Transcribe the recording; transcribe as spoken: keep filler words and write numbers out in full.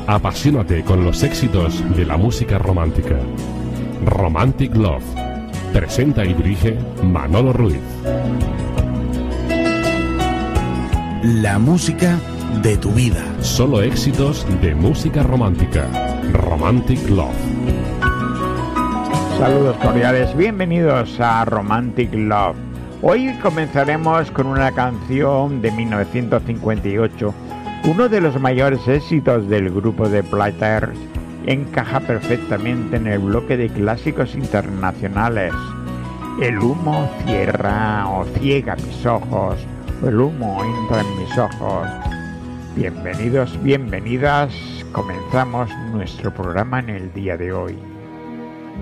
Apasionate con los éxitos de la música romántica. Romantic Love. Presenta y dirige Manolo Ruiz. La música de tu vida. Solo éxitos de música romántica. Romantic Love. Saludos cordiales, bienvenidos a Romantic Love. Hoy comenzaremos con una canción de mil novecientos cincuenta y ocho. Uno de los mayores éxitos del grupo The Platters, encaja perfectamente en el bloque de clásicos internacionales. El humo cierra o ciega mis ojos, o el humo entra en mis ojos. Bienvenidos, bienvenidas, comenzamos nuestro programa en el día de hoy.